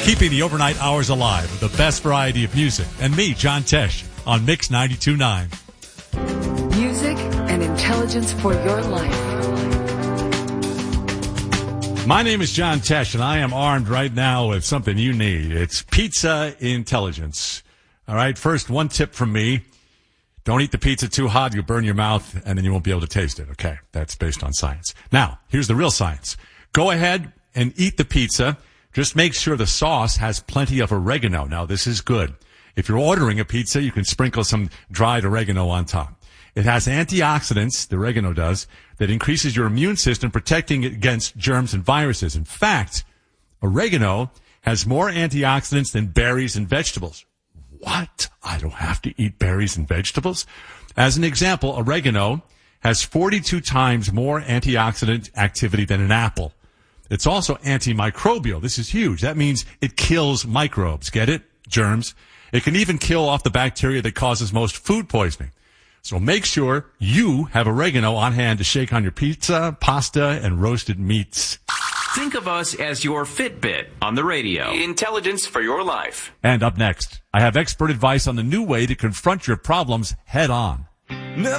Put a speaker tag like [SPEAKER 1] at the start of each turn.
[SPEAKER 1] Keeping the overnight hours alive with the best variety of music. And me, John Tesh, on Mix 92.9.
[SPEAKER 2] Music and intelligence for your life.
[SPEAKER 1] My name is John Tesh, and I am armed right now with something you need. It's pizza intelligence. All right, first, one tip from me. Don't eat the pizza too hot. You'll burn your mouth, and then you won't be able to taste it. Okay, that's based on science. Now, here's the real science. Go ahead and eat the pizza. Just make sure the sauce has plenty of oregano. Now, this is good. If you're ordering a pizza, you can sprinkle some dried oregano on top. It has antioxidants, the oregano does, that increases your immune system, protecting it against germs and viruses. In fact, oregano has more antioxidants than berries and vegetables. What? I don't have to eat berries and vegetables? As an example, oregano has 42 times more antioxidant activity than an apple. It's also antimicrobial. This is huge. That means it kills microbes. Get it? Germs. It can even kill off the bacteria that causes most food poisoning. So make sure you have oregano on hand to shake on your pizza, pasta, and roasted meats.
[SPEAKER 3] Think of us as your Fitbit on the radio. Intelligence for your life.
[SPEAKER 1] And up next, I have expert advice on the new way to confront your problems head on.